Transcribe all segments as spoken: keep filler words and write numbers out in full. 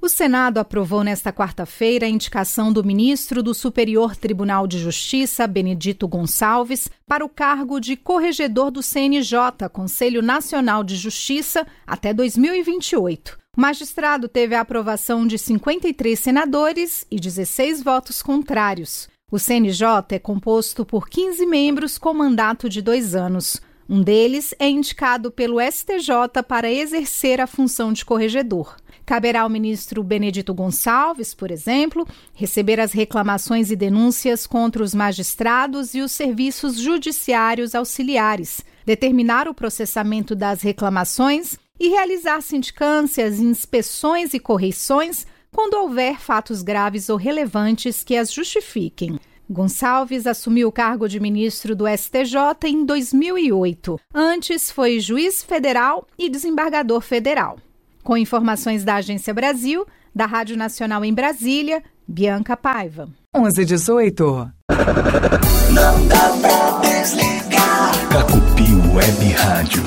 O Senado aprovou nesta quarta-feira a indicação do ministro do Superior Tribunal de Justiça, Benedito Gonçalves, para o cargo de corregedor do C N J, Conselho Nacional de Justiça, até dois mil e vinte e oito. O magistrado teve a aprovação de cinquenta e três senadores e dezesseis votos contrários. O C N J é composto por quinze membros com mandato de dois anos. Um deles é indicado pelo S T J para exercer a função de corregedor. Caberá ao ministro Benedito Gonçalves, por exemplo, receber as reclamações e denúncias contra os magistrados e os serviços judiciários auxiliares, determinar o processamento das reclamações e realizar sindicâncias, inspeções e correições quando houver fatos graves ou relevantes que as justifiquem. Gonçalves assumiu o cargo de ministro do S T J em dois mil e oito. Antes foi juiz federal e desembargador federal. Com informações da Agência Brasil, da Rádio Nacional em Brasília, Bianca Paiva. onze e dezoito. Não dá pra desligar. Cacupi Web Rádio.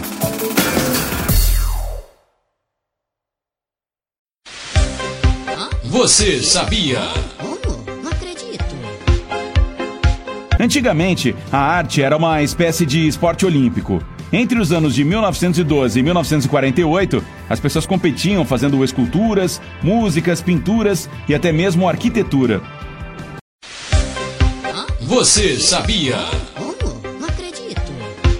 Você sabia? Oh, não acredito. Antigamente, a arte era uma espécie de esporte olímpico. Entre os anos de mil novecentos e doze e mil novecentos e quarenta e oito, as pessoas competiam fazendo esculturas, músicas, pinturas e até mesmo arquitetura. Você sabia?